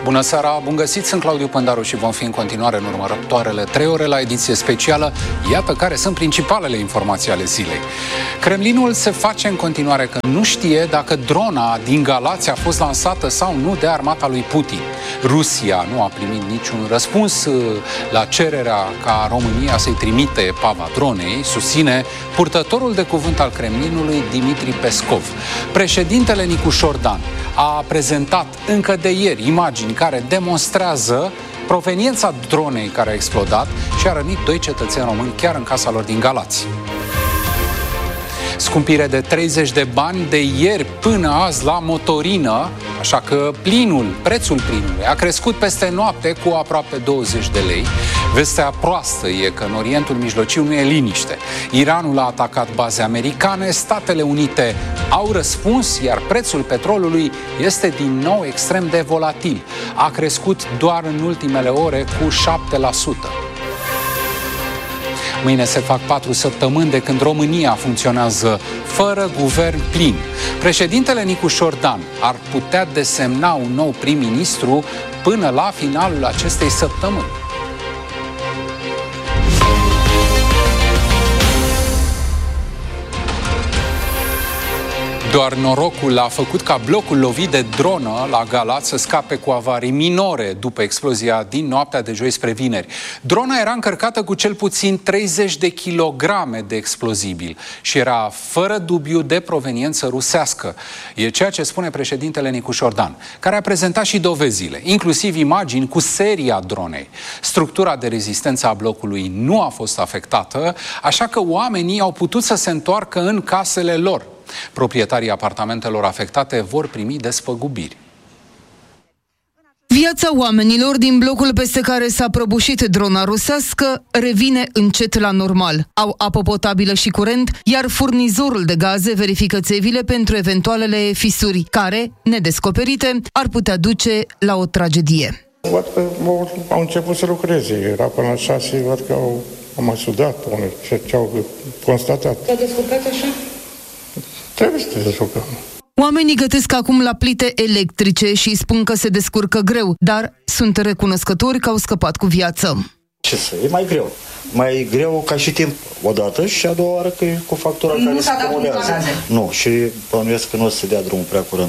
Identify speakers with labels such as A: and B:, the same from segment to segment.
A: Bună seara, bun găsit, sunt Claudiu Pândaru și vom fi în continuare în următoarele 3 ore la ediție specială. Iată care sunt principalele informații ale zilei. Kremlinul se face în continuare că nu știe dacă drona din Galați a fost lansată sau nu de armata lui Putin. Rusia nu a primit niciun răspuns la cererea ca România să-i trimite epava dronei, susține purtătorul de cuvânt al Kremlinului Dimitri Peskov. Președintele Nicușor Dan a prezentat încă de ieri imagini care demonstrează proveniența dronei care a explodat și a rănit 2 cetățeni români chiar în casa lor din Galați. Scumpire de 30 de bani de ieri până azi la motorină, așa că prețul plinului a crescut peste noapte cu aproape 20 de lei. Vestea proastă e că în Orientul Mijlociu nu e liniște. Iranul a atacat baze americane, Statele Unite au răspuns, iar prețul petrolului este din nou extrem de volatil. A crescut doar în ultimele ore cu 7%. Mâine se fac 4 săptămâni de când România funcționează fără guvern plin. Președintele Nicușor Dan ar putea desemna un nou prim-ministru până la finalul acestei săptămâni. Doar norocul a făcut ca blocul lovit de dronă la Galați să scape cu avarii minore după explozia din noaptea de joi spre vineri. Drona era încărcată cu cel puțin 30 de kilograme de explozibil și era fără dubiu de proveniență rusească. E ceea ce spune președintele Nicușor Dan, care a prezentat și dovezile, inclusiv imagini cu seria dronei. Structura de rezistență a blocului nu a fost afectată, așa că oamenii au putut să se întoarcă în casele lor. Proprietarii apartamentelor afectate vor primi despăgubiri.
B: Viața oamenilor din blocul peste care s-a prăbușit drona rusească revine încet la normal. Au apă potabilă și curent, iar furnizorul de gaze verifică țevile pentru eventualele fisuri, care, nedescoperite, ar putea duce la o tragedie.
C: Văd că au început să lucreze. Era până la 6, văd că au mai sudat ce au constatat.
D: S-a descurcat așa?
C: Trebuie să te descurcăm.
B: Oamenii gătesc acum la plite electrice și spun că se descurcă greu, dar sunt recunoscători că au scăpat cu viață.
E: Ce să, e mai greu. Mai greu ca și timp odată și a doua oară că e cu factura care se acumulează. Nu, și bănuiesc că nu o să se dea drumul prea curând.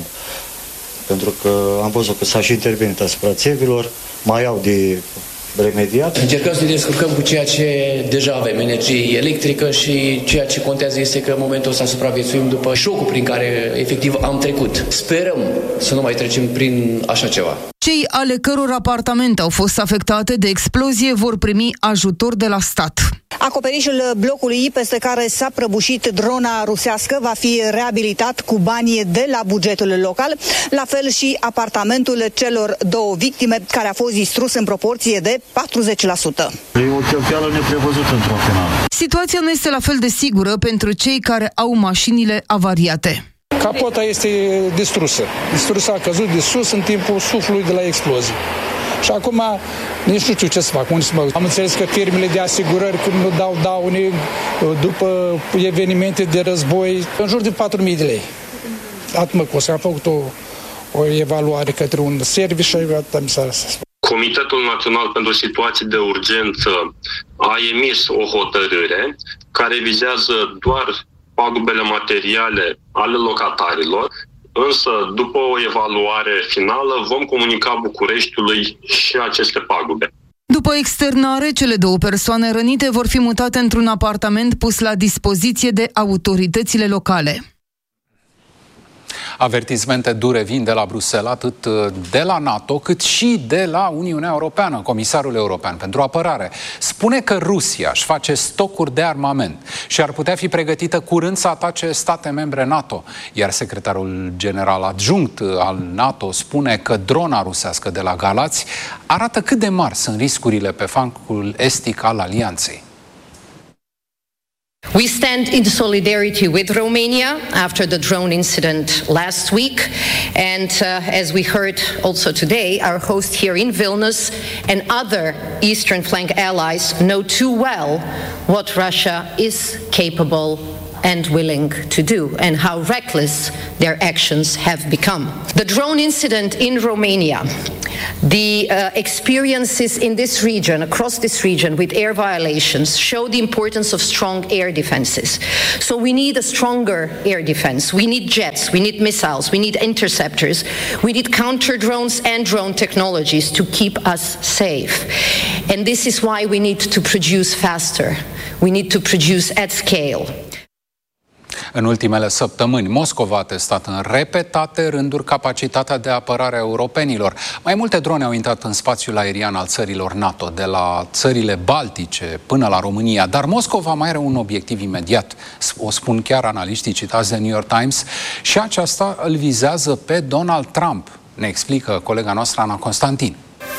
E: Pentru că am văzut că s-a și intervenit asupra țevilor, mai au de remediat.
F: Încercăm să ne descurcăm cu ceea ce deja avem, energie electrică, și ceea ce contează este că în momentul ăsta supraviețuim după șocul prin care efectiv am trecut. Sperăm să nu mai trecem prin așa ceva.
B: Cei ale căror apartamente au fost afectate de explozie vor primi ajutor de la stat.
G: Acoperișul blocului peste care s-a prăbușit drona rusească va fi reabilitat cu bani de la bugetul local, la fel și apartamentul celor 2 victime, care a fost distrus în proporție de 40%.
E: E o cheltuială neprevăzută într-un final.
B: Situația nu este la fel de sigură pentru cei care au mașinile avariate.
H: Capota este distrusă. A căzut de sus în timpul suflului de la explozie. Și acum nici nu știu ce să fac, unde să mă... Am înțeles că firmele de asigurări, când nu dau daune după evenimente de război, în jur de 4.000 de lei. Atât mă costă. Am făcut o evaluare către un serviciu și atât mi s-a spus.
I: Comitetul Național pentru Situații de Urgență a emis o hotărâre care vizează doar pagubele materiale ale locatarilor, însă după o evaluare finală vom comunica Bucureștiului și aceste pagube.
B: După externare, cele 2 persoane rănite vor fi mutate într-un apartament pus la dispoziție de autoritățile locale.
A: Avertismente dure vin de la Bruxelles, atât de la NATO, cât și de la Uniunea Europeană. Comisarul European pentru Apărare spune că Rusia își face stocuri de armament și ar putea fi pregătită curând să atace state membre NATO. Iar secretarul general adjunct al NATO spune că drona rusească de la Galați arată cât de mari sunt riscurile pe flancul estic al alianței.
J: We stand in solidarity with Romania after the drone incident last week, and as we heard also today, our host here in Vilnius and other Eastern flank allies know too well what Russia is capable and willing to do, and how reckless their actions have become. The drone incident in Romania The experiences in this region, across this region, with air violations show the importance of strong air defenses. So we need a stronger air defense. We need jets, we need missiles, we need interceptors, we need counter drones and drone technologies to keep us safe. And this is why we need to produce faster. We need to produce at scale.
A: În ultimele săptămâni, Moscova a testat în repetate rânduri capacitatea de apărare a europenilor. Mai multe drone au intrat în spațiul aerian al țărilor NATO, de la țările Baltice până la România. Dar Moscova mai are un obiectiv imediat, o spun chiar analiștii citați de New York Times, și aceasta îl vizează pe Donald Trump. Ne explică colega noastră Ana Constantin.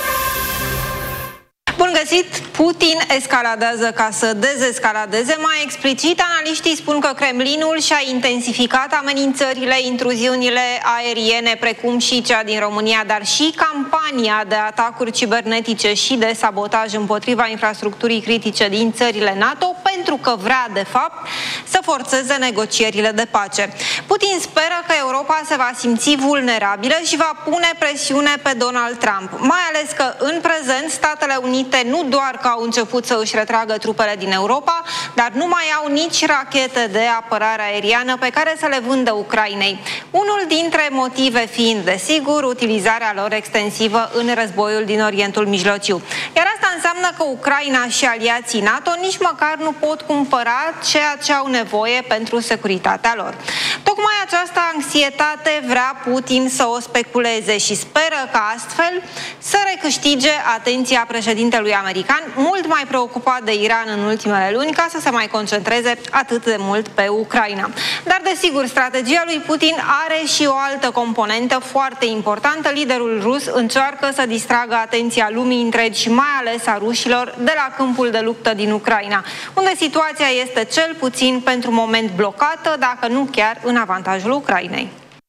D: Bun găsit! Putin escaladează ca să dezescaladeze. Mai explicit, analiștii spun că Kremlinul și-a intensificat amenințările, intruziunile aeriene, precum și cea din România, dar și campania de atacuri cibernetice și de sabotaj împotriva infrastructurii critice din țările NATO, pentru că vrea, de fapt, să forțeze negocierile de pace. Putin speră că Europa se va simți vulnerabilă și va pune presiune pe Donald Trump, mai ales că în prezent Statele Unite nu doar că au început să își retragă trupele din Europa, dar nu mai au nici rachete de apărare aeriană pe care să le vândă Ucrainei. Unul dintre motive fiind, desigur, utilizarea lor extensivă în războiul din Orientul Mijlociu. Iar asta înseamnă că Ucraina și aliații NATO nici măcar nu pot cumpăra ceea ce au nevoie pentru securitatea lor. Tocmai această anxietate vrea Putin să o speculeze și speră că astfel să recâștige atenția președintelui american, mult mai preocupat de Iran în ultimele luni, ca să se mai concentreze atât de mult pe Ucraina. Dar, desigur, strategia lui Putin are și o altă componentă foarte importantă. Liderul rus încearcă să distragă atenția lumii întregi și mai ales a rușilor de la câmpul de luptă din Ucraina, unde situația este cel puțin pentru moment blocată, dacă nu chiar în avantajul Ucrainei.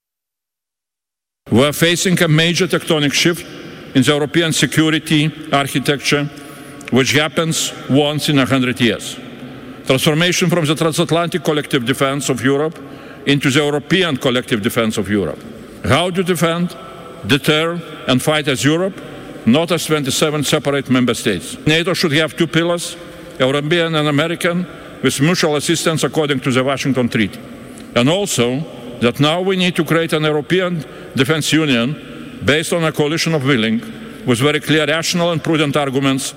K: We are facing a major tectonic shift in the European security architecture, which happens once in 100 years. Transformation from the transatlantic collective defense of Europe into the European collective defense of Europe. How to defend, deter and fight as Europe, not as 27 separate member states. NATO should have two pillars, European and American, with mutual assistance according to the Washington Treaty. And also that now we need to create an European defense union based on a coalition of willing, with very clear, rational and prudent arguments.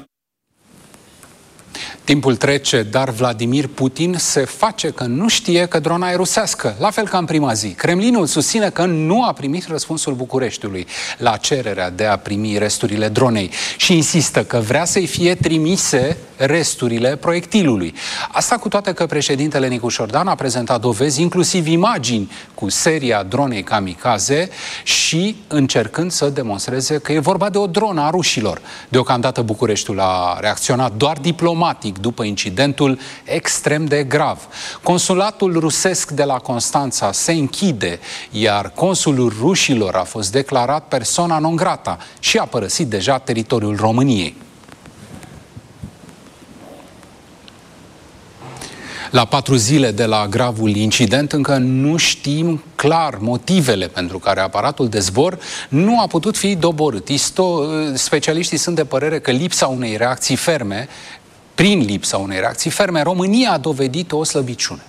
A: Timpul trece, dar Vladimir Putin se face că nu știe că drona e rusească, la fel ca în prima zi. Kremlinul susține că nu a primit răspunsul Bucureștiului la cererea de a primi resturile dronei și insistă că vrea să-i fie trimise resturile proiectilului. Asta cu toate că președintele Nicu Șordan a prezentat dovezi, inclusiv imagini cu seria dronei kamikaze și încercând să demonstreze că e vorba de o dronă a rușilor. Deocamdată Bucureștiul a reacționat doar diplomatic după incidentul extrem de grav. Consulatul rusesc de la Constanța se închide, iar consulul rușilor a fost declarat persona non grata și a părăsit deja teritoriul României. La 4 zile de la gravul incident, încă nu știm clar motivele pentru care aparatul de zbor nu a putut fi doborât. Specialiștii sunt de părere că prin lipsa unei reacții ferme, România a dovedit o slăbiciune.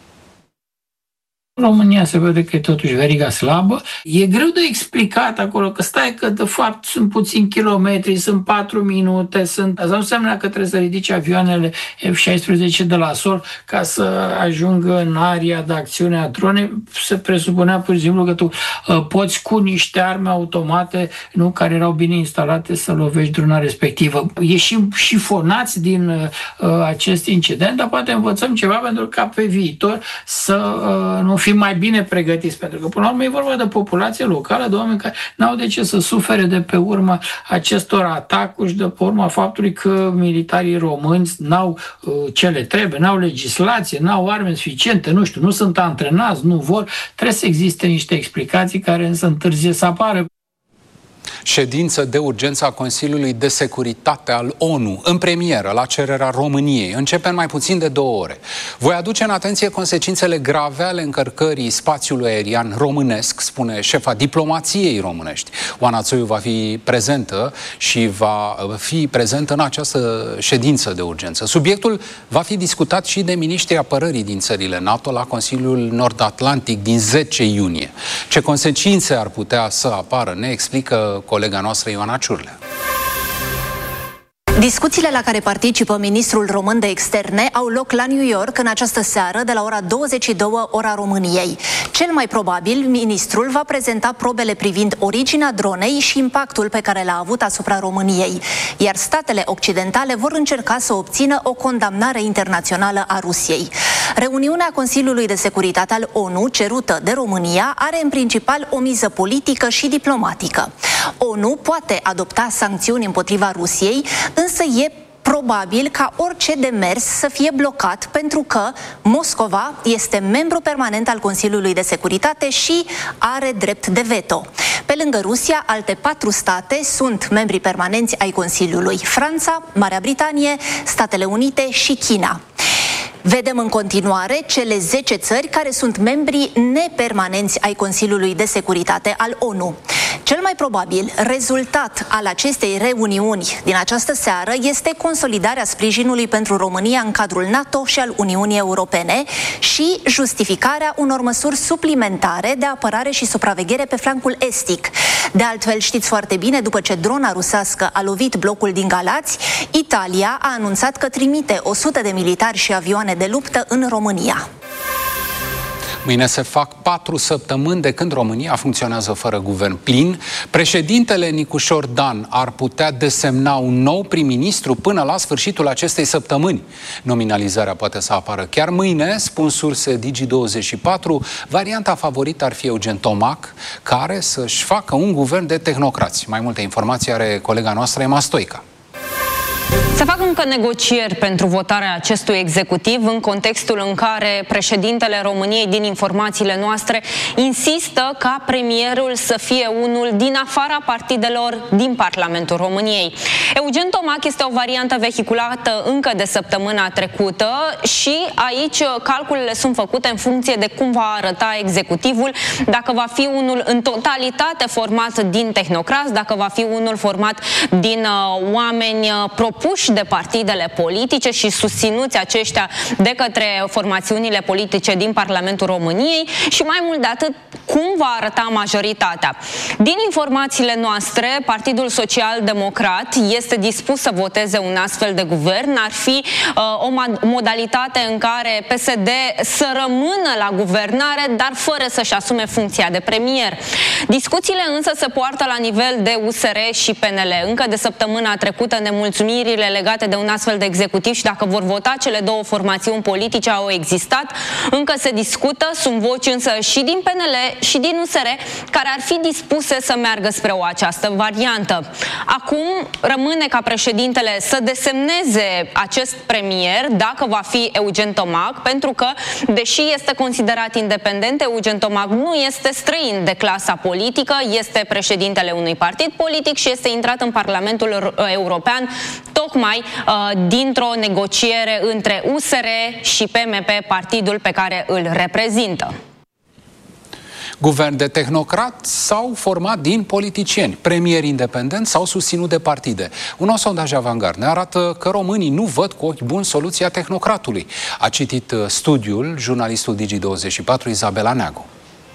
L: În România se vede că e totuși veriga slabă. E greu de explicat acolo că stai că de fapt sunt puțini kilometri, sunt 4 minute, asta nu înseamnă că trebuie să ridici avioanele F-16 de la sol ca să ajungă în area de acțiune a dronei. Se presupunea pur și simplu că tu poți cu niște arme automate, nu, care erau bine instalate, să lovești drona respectivă. Ieșim șifonați din acest incident, dar poate învățăm ceva pentru ca pe viitor să nu fim mai bine pregătiți, pentru că până la urmă e vorba de populație locală, de oameni care n-au de ce să sufere de pe urma acestor atacuri și de pe urma faptului că militarii români n-au ce le trebuie, n-au legislație, n-au arme suficiente, nu sunt antrenați, nu vor. Trebuie să existe niște explicații care însă întârzie să apară.
A: Ședință de urgență a Consiliului de Securitate al ONU, în premieră, la cererea României. Începe în mai puțin de 2 ore. Voi aduce în atenție consecințele grave ale încărcării spațiului aerian românesc, spune șefa diplomației românești. Oana Țoiu va fi prezentă și va fi prezentă în această ședință de urgență. Subiectul va fi discutat și de miniștrii apărării din țările NATO la Consiliul Nord-Atlantic din 10 iunie. Ce consecințe ar putea să apară, ne explică colega noastră Ioana Ciurlea.
M: Discuțiile la care participă ministrul român de externe au loc la New York în această seară de la ora 22, ora României. Cel mai probabil, ministrul va prezenta probele privind originea dronei și impactul pe care l-a avut asupra României, iar statele occidentale vor încerca să obțină o condamnare internațională a Rusiei. Reuniunea Consiliului de Securitate al ONU, cerută de România, are în principal o miză politică și diplomatică. ONU poate adopta sancțiuni împotriva Rusiei, însă e probabil ca orice demers să fie blocat pentru că Moscova este membru permanent al Consiliului de Securitate și are drept de veto. Pe lângă Rusia, alte 4 state sunt membri permanenți ai Consiliului: Franța, Marea Britanie, Statele Unite și China. Vedem în continuare cele 10 țări care sunt membri nepermanenți ai Consiliului de Securitate al ONU. Cel mai probabil rezultat al acestei reuniuni din această seară este consolidarea sprijinului pentru România în cadrul NATO și al Uniunii Europene și justificarea unor măsuri suplimentare de apărare și supraveghere pe flancul estic. De altfel, știți foarte bine, după ce drona rusească a lovit blocul din Galați, Italia a anunțat că trimite 100 de militari și avioane de luptă în România.
A: Mâine se fac 4 săptămâni de când România funcționează fără guvern plin. Președintele Nicușor Dan ar putea desemna un nou prim-ministru până la sfârșitul acestei săptămâni. Nominalizarea poate să apară chiar mâine, spun surse Digi24. Varianta favorită ar fi Eugen Tomac, care să-și facă un guvern de tehnocrați. Mai multe informații are colega noastră Emma Stoica.
N: Se fac încă negocieri pentru votarea acestui executiv în contextul în care președintele României, din informațiile noastre, insistă ca premierul să fie unul din afara partidelor din Parlamentul României. Eugen Tomac este o variantă vehiculată încă de săptămâna trecută și aici calculele sunt făcute în funcție de cum va arăta executivul, dacă va fi unul în totalitate format din tehnocrați, dacă va fi unul format din oameni propuși de partidele politice și susținuți aceștia de către formațiunile politice din Parlamentul României și mai mult de atât, cum va arăta majoritatea. Din informațiile noastre, Partidul Social-Democrat este dispus să voteze un astfel de guvern. Ar fi o modalitate în care PSD să rămână la guvernare, dar fără să-și asume funcția de premier. Discuțiile însă se poartă la nivel de USR și PNL. Încă de săptămâna trecută, nemulțumirile legate de un astfel de executiv și dacă vor vota cele 2 formațiuni politice au existat. Încă se discută, sunt voci însă și din PNL și din USR care ar fi dispuse să meargă spre această variantă. Acum rămâne ca președintele să desemneze acest premier, dacă va fi Eugen Tomac, pentru că, deși este considerat independent, Eugen Tomac nu este străin de clasa politică, este președintele unui partid politic și este intrat în Parlamentul European tocmai dintr-o negociere între USR și PMP, partidul pe care îl reprezintă.
A: Guvern de tehnocrați sau format din politicieni, premieri independenți sau susținut de partide. Un nou sondaj Avangard ne arată că românii nu văd cu ochi buni soluția tehnocratului. A citit studiul jurnalistul Digi24 Izabela Neagu.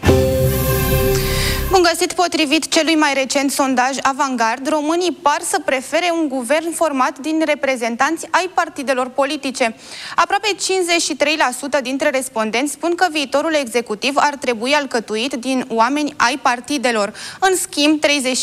O: Bun găsit! Potrivit celui mai recent sondaj Avangard, românii par să prefere un guvern format din reprezentanți ai partidelor politice. Aproape 53% dintre respondenți spun că viitorul executiv ar trebui alcătuit din oameni ai partidelor. În schimb,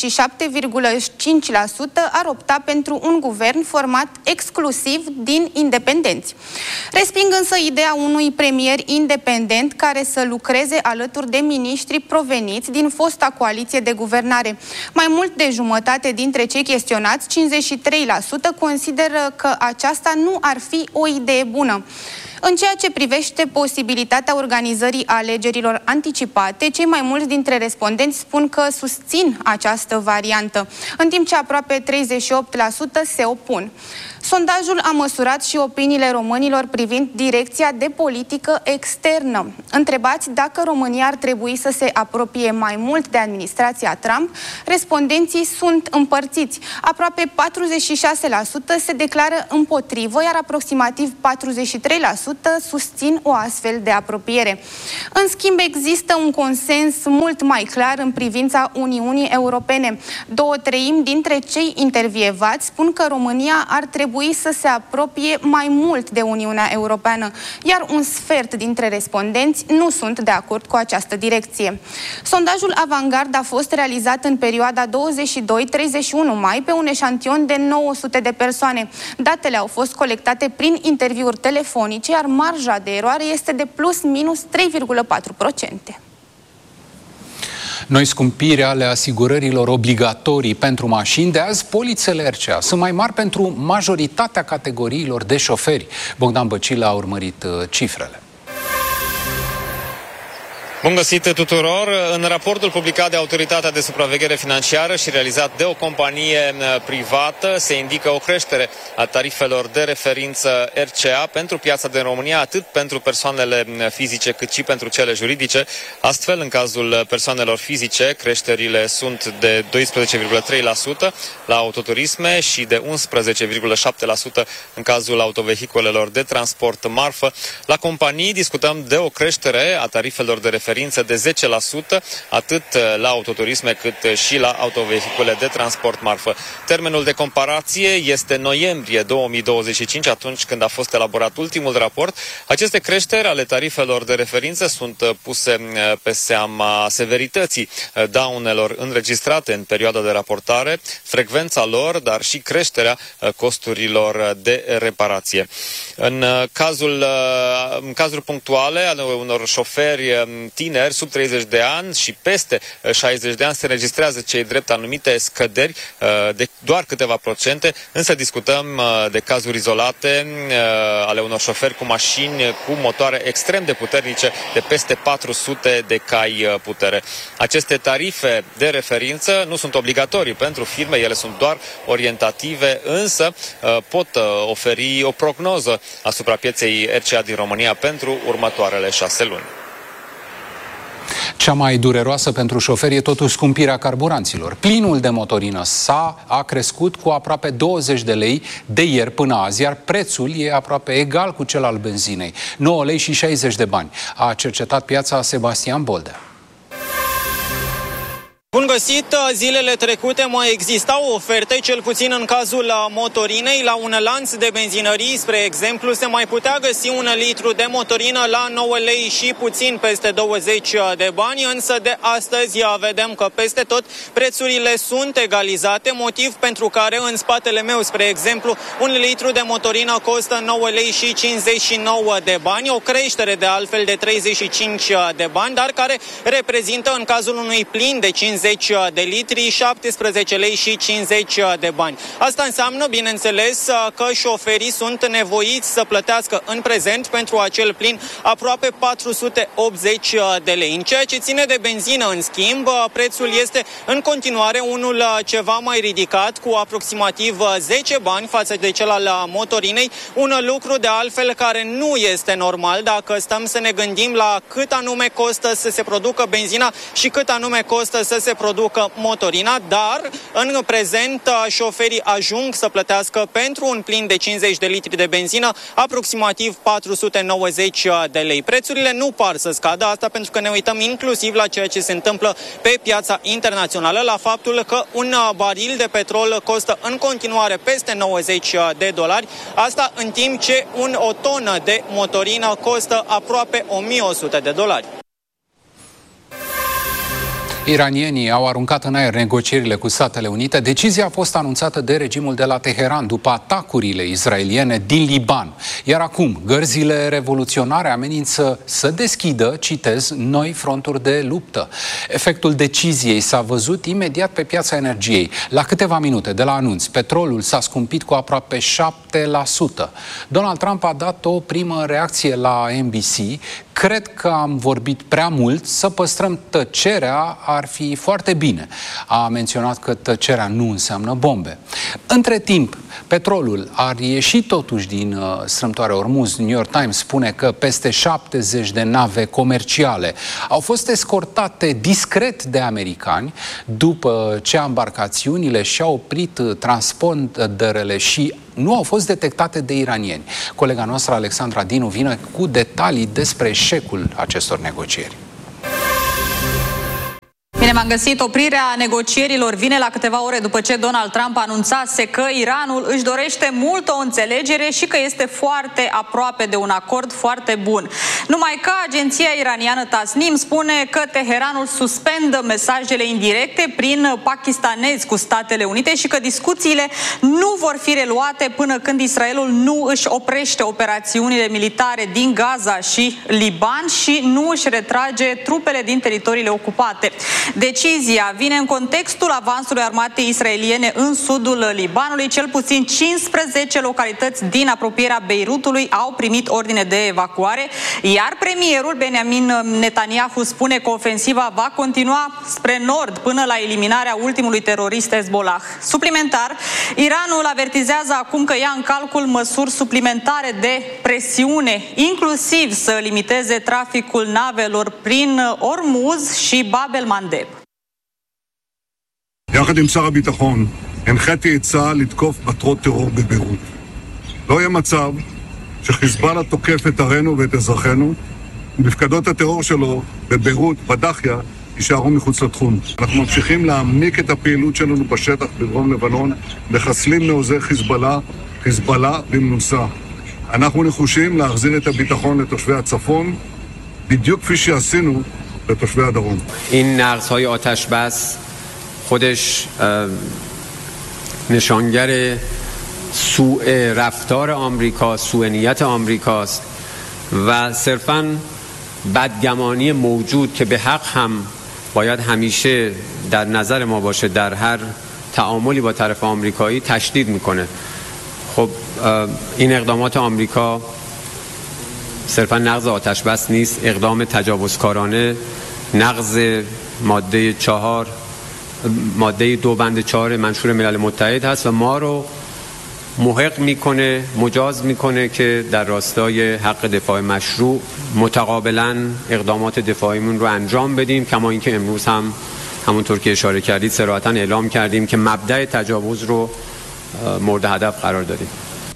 O: 37,5% ar opta pentru un guvern format exclusiv din independenți. Resping însă ideea unui premier independent care să lucreze alături de miniștri proveniți din fosta coaliție de guvernare. Mai mult de jumătate dintre cei chestionați, 53%, consideră că aceasta nu ar fi o idee bună. În ceea ce privește posibilitatea organizării alegerilor anticipate, cei mai mulți dintre respondenți spun că susțin această variantă, în timp ce aproape 38% se opun. Sondajul a măsurat și opiniile românilor privind direcția de politică externă. Întrebați dacă România ar trebui să se apropie mai mult de administrația Trump, respondenții sunt împărțiți. Aproape 46% se declară împotrivă, iar aproximativ 43% susțin o astfel de apropiere. În schimb, există un consens mult mai clar în privința Uniunii Europene. 2/3 dintre cei intervievați spun că România ar trebui să se apropie mai mult de Uniunea Europeană, iar un sfert dintre respondenți nu sunt de acord cu această direcție. Sondajul Avangard a fost realizat în perioada 22-31 mai pe un eșantion de 900 de persoane. Datele au fost colectate prin interviuri telefonice, iar marja de eroare este de plus-minus 3,4%.
A: Noi scumpiri ale asigurărilor obligatorii pentru mașini, de azi polițele RCA sunt mai mari pentru majoritatea categoriilor de șoferi. Bogdan Băcilă a urmărit cifrele.
P: Bun găsit tuturor! În raportul publicat de Autoritatea de Supraveghere Financiară și realizat de o companie privată se indică o creștere a tarifelor de referință RCA pentru piața din România, atât pentru persoanele fizice cât și pentru cele juridice. Astfel, în cazul persoanelor fizice, creșterile sunt de 12,3% la autoturisme și de 11,7% în cazul autovehiculelor de transport marfă. La companii discutăm de o creștere a tarifelor de referință de 10%, atât la autoturisme cât și la autovehicule de transport marfă. Termenul de comparație este noiembrie 2025, atunci când a fost elaborat ultimul raport. Aceste creșteri ale tarifelor de referință sunt puse pe seama severității daunelor înregistrate în perioada de raportare, frecvența lor, dar și creșterea costurilor de reparație. În cazuri punctuale ale unor șoferi tineri sub 30 de ani și peste 60 de ani se înregistrează cei drept anumite scăderi de doar câteva procente, însă discutăm de cazuri izolate ale unor șoferi cu mașini cu motoare extrem de puternice, de peste 400 de cai putere. Aceste tarife de referință nu sunt obligatorii pentru firme, ele sunt doar orientative, însă pot oferi o prognoză asupra pieței RCA din România pentru următoarele 6 luni.
A: Cea mai dureroasă pentru șoferi e totuși scumpirea carburanților. Plinul de motorină a crescut cu aproape 20 de lei de ieri până azi, iar prețul e aproape egal cu cel al benzinei, 9 lei și 60 de bani. A cercetat piața Sebastian Boldea.
Q: Bun găsit! Zilele trecute mai existau oferte, cel puțin în cazul motorinei. La un lanț de benzinării, spre exemplu, se mai putea găsi un litru de motorină la 9 lei și puțin peste 20 de bani, însă de astăzi vedem că peste tot prețurile sunt egalizate, motiv pentru care în spatele meu, spre exemplu, un litru de motorină costă 9 lei și 59 de bani, o creștere de altfel de 35 de bani, dar care reprezintă în cazul unui plin de 50 de litri, 17 lei și 50 de bani. Asta înseamnă, bineînțeles, că șoferii sunt nevoiți să plătească în prezent pentru acel plin aproape 480 de lei. În ceea ce ține de benzină, în schimb, prețul este în continuare unul ceva mai ridicat, cu aproximativ 10 bani față de cel al motorinei, un lucru de altfel care nu este normal dacă stăm să ne gândim la cât anume costă să se producă benzina și cât anume costă să se producă motorina, dar în prezent șoferii ajung să plătească pentru un plin de 50 de litri de benzină aproximativ 490 de lei. Prețurile nu par să scadă, asta pentru că ne uităm inclusiv la ceea ce se întâmplă pe piața internațională, la faptul că un baril de petrol costă în continuare peste 90 de dolari, asta în timp ce o tonă de motorină costă aproape 1100 de dolari.
A: Iranienii au aruncat în aer negocierile cu Statele Unite. Decizia a fost anunțată de regimul de la Teheran după atacurile israeliene din Liban. Iar acum, gărzile revoluționare amenință să deschidă, citez, noi fronturi de luptă. Efectul deciziei s-a văzut imediat pe piața energiei. La câteva minute de la anunț, petrolul s-a scumpit cu aproape 7%. Donald Trump a dat o primă reacție la NBC. Cred că am vorbit prea mult, să păstrăm tăcerea ar fi foarte bine. A menționat că tăcerea nu înseamnă bombe. Între timp, petrolul ar ieși totuși din strâmtoarea Ormuz. New York Times spune că peste 70 de nave comerciale au fost escortate discret de americani după ce embarcațiunile și-au oprit transponderele și nu au fost detectate de iranieni. Colega noastră, Alexandra Dinu, vine cu detalii despre eșecul acestor negocieri.
R: Bine, m-am găsit. Oprirea negocierilor vine la câteva ore după ce Donald Trump anunțase că Iranul își dorește mult o înțelegere și că este foarte aproape de un acord foarte bun. Numai că agenția iraniană Tasnim spune că Teheranul suspendă mesajele indirecte prin pakistanezi cu Statele Unite și că discuțiile nu vor fi reluate până când Israelul nu își oprește operațiunile militare din Gaza și Liban și nu își retrage trupele din teritoriile ocupate. Decizia vine în contextul avansului armatei israeliene în sudul Libanului. Cel puțin 15 localități din apropierea Beirutului au primit ordine de evacuare, iar premierul Benjamin Netanyahu spune că ofensiva va continua spre nord până la eliminarea ultimului terorist Hezbollah. Suplimentar, Iranul avertizează acum că ia în calcul măsuri suplimentare de presiune, inclusiv să limiteze traficul navelor prin Ormuz și Bab el-Mandeb.
S: יחד עם שר הביטחון, הנחיתי את צה"ל לתקוף מטרות טרור בביירות. לא יהיה מצב שחיזבאללה תוקף את ערינו ואת אזרחינו, ומפקדות הטרור שלו בביירות, בדחיה, יישארו מחוץ לתחום. אנחנו ממשיכים להעמיק את הפעילות שלנו בשטח בדרום לבנון, מחסלים מעוזי חיזבאללה במנוסה. אנחנו נחושים להחזיר את הביטחון לתושבי הצפון, בדיוק כפי שעשינו לתושבי הדרום.
T: این نقض‌های آتش بس خودش نشانگر سوء رفتار آمریکا، سوء نیت آمریکاست و صرفاً بدگمانی موجود که به حق هم باید همیشه در نظر ما باشه در هر تعاملی با طرف آمریکایی تشدید میکنه. خب این اقدامات آمریکا صرفاً نقض آتش بس نیست، اقدام تجاوزکارانه، نقض ماده 2 بند 4 منشور ملل متحد هست و ما رو محق میکنه، مجاز میکنه که در راستای حق دفاع مشروع متقابلا اقدامات دفاعیمون رو انجام بدیم، کما اینکه امروز هم همونطور که اشاره کردید صراحتاً اعلام کردیم که مبدأ تجاوز رو مورد هدف قرار دادیم.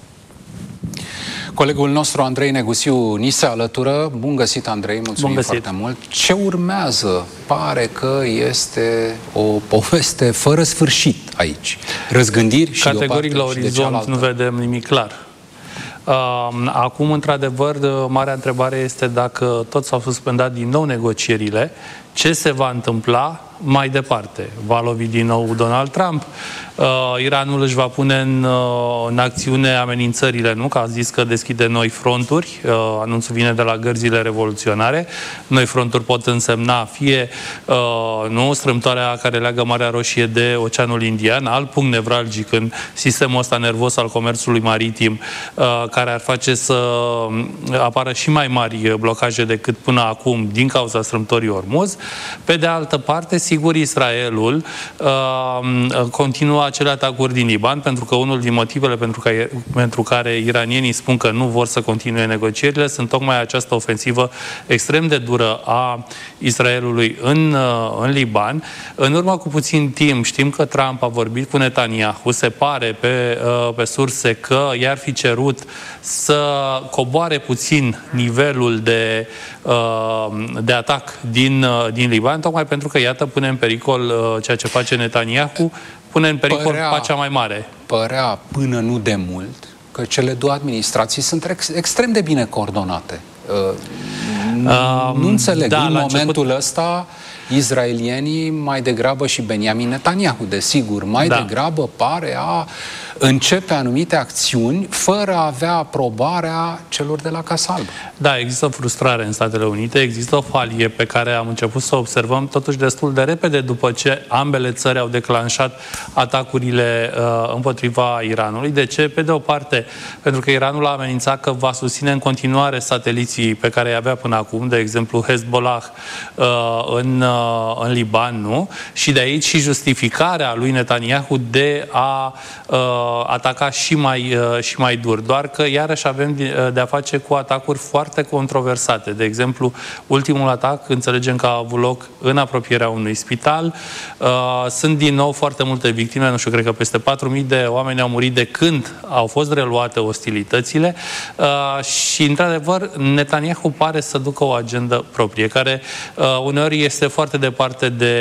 A: Colegul nostru, Andrei Negusiu, ni se alătură. Bun găsit, Andrei, mulțumim foarte mult. Ce urmează? Pare că este o poveste fără sfârșit aici. Răzgândiri și
U: categoric la orizont nu vedem nimic clar. Acum, într-adevăr, marea întrebare este dacă tot s-au suspendat din nou negocierile, ce se va întâmpla mai departe? Va lovi din nou Donald Trump? Iranul își va pune în acțiune amenințările, nu? Că a zis că deschide noi fronturi. Anunțul vine de la gărzile revoluționare. Noi fronturi pot însemna fie strâmtoarea care leagă Marea Roșie de Oceanul Indian, alt punct nevralgic în sistemul ăsta nervos al comerțului maritim, care ar face să apară și mai mari blocaje decât până acum din cauza strâmtorii Ormuz. Pe de altă parte, sigur, Israelul continuă acele atacuri din Liban, pentru că unul din motivele pentru care iranienii spun că nu vor să continue negocierile sunt tocmai această ofensivă extrem de dură a Israelului în Liban. În urmă cu puțin timp știm că Trump a vorbit cu Netanyahu, se pare pe surse că i-ar fi cerut să coboare puțin nivelul de atac din Liban, tocmai pentru că, iată, pune în pericol ceea ce face Netanyahu, pune în pericol pacea mai mare.
A: Părea până nu de mult că cele două administrații sunt extrem de bine coordonate. Nu înțeleg în momentul ăsta Israelienii mai degrabă și Benjamin Netanyahu, desigur, mai degrabă pare a începe anumite acțiuni fără a avea aprobarea celor de la Casa Albă.
U: Da, există frustrare în Statele Unite, există o falie pe care am început să o observăm totuși destul de repede după ce ambele țări au declanșat atacurile împotriva Iranului. De ce? Pe de o parte, pentru că Iranul a amenințat că va susține în continuare sateliții pe care îi avea până acum, de exemplu Hezbollah în Liban, nu? Și de aici și justificarea lui Netanyahu de a ataca și mai dur. Doar că iarăși avem de a face cu atacuri foarte controversate. De exemplu, ultimul atac, înțelegem că a avut loc în apropierea unui spital. Sunt din nou foarte multe victime, nu știu, cred că peste 4.000 de oameni au murit de când au fost reluate ostilitățile și, într-adevăr, Netanyahu pare să ducă o agendă proprie, care uneori este foarte departe de